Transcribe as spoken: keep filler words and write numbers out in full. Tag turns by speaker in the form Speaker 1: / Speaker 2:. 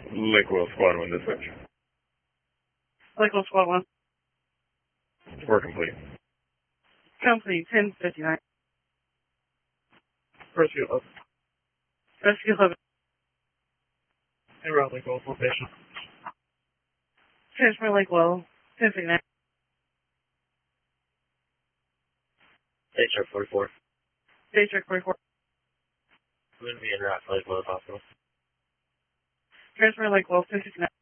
Speaker 1: Lake Will Squad one dispatch.
Speaker 2: Lake Will Squad one.
Speaker 1: We're complete.
Speaker 2: Company ten fifty-nine.
Speaker 3: Rescue eleven.
Speaker 2: Rescue eleven.
Speaker 3: And around Lake Will location.
Speaker 2: Transfer Lake Will ten fifty-nine.
Speaker 4: Stage truck forty-four.
Speaker 2: Stage truck forty-four.
Speaker 4: I'm going to be in route to Lake Will Hospital.
Speaker 2: Transfer Lake Will ten fifty-nine.